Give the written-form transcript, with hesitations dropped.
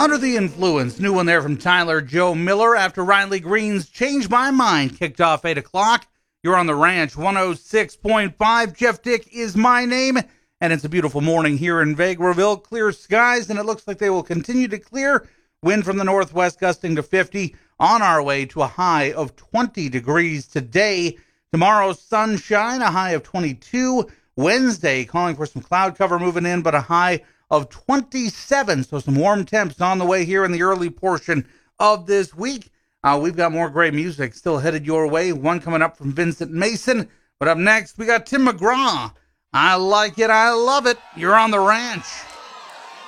Under the Influence, new one there from Tyler Joe Miller after Riley Green's Change My Mind kicked off 8 o'clock. You're on the Ranch 106.5. Jeff Dick is my name, and it's a beautiful morning here in Vegreville. Clear skies, and it looks like they will continue to clear. Wind from the northwest gusting to 50, on our way to a high of 20 degrees today. Tomorrow, sunshine, a high of 22. Wednesday, calling for some cloud cover moving in, but a high of 27, so some warm temps on the way here in the early portion of this week. We've got more great music still headed your way, one coming up from Vincent Mason, but up next we got Tim McGraw. I like it, I love it. You're on the Ranch.